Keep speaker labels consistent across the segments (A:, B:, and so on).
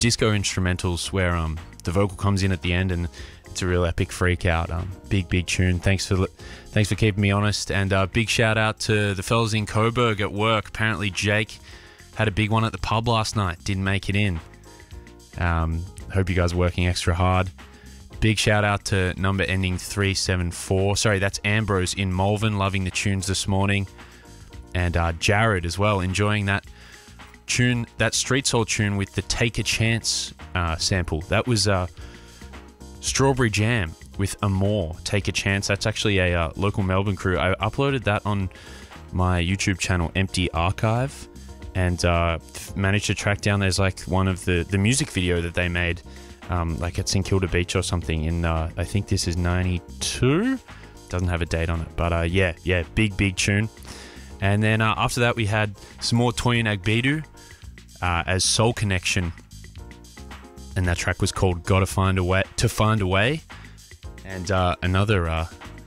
A: disco instrumentals where the vocal comes in at the end and it's a real epic freak out. Big tune. Thanks for keeping me honest, and big shout out to the fellas in Coburg at work. Apparently Jake had a big one at the pub last night, didn't make it in. Hope you guys are working extra hard. Big shout out to number ending 374. Sorry, that's Ambrose in Malvern, loving the tunes this morning. And Jared as well, enjoying that tune, that Street Soul tune with the Take a Chance sample. That was Strawberry Jam with Amore, Take a Chance. That's actually a local Melbourne crew. I uploaded that on my YouTube channel, Empty Archive, and managed to track down, there's like one of the music video that they made, like at St Kilda Beach or something in, I think this is 92? Doesn't have a date on it, but yeah, big tune. And then after that we had some more Toyin Agbedu as Soul Connection, and that track was called Gotta Find a Way, To Find a Way. And another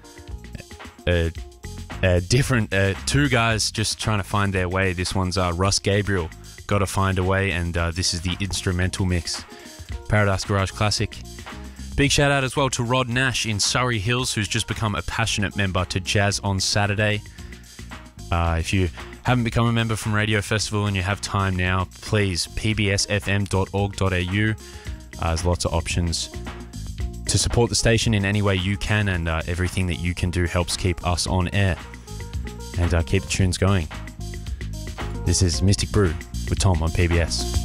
A: different two guys just trying to find their way. This one's Russ Gabriel, Gotta Find a Way, and this is the instrumental mix. Paradise Garage classic. Big shout out as well to Rod Nash in Surrey Hills, who's just become a passionate member to Jazz on Saturday. If you haven't become a member from Radio Festival and you have time now, please, pbsfm.org.au. There's lots of options to support the station in any way you can, and everything that you can do helps keep us on air and keep the tunes going. This is Mystic Brew with Tom on PBS.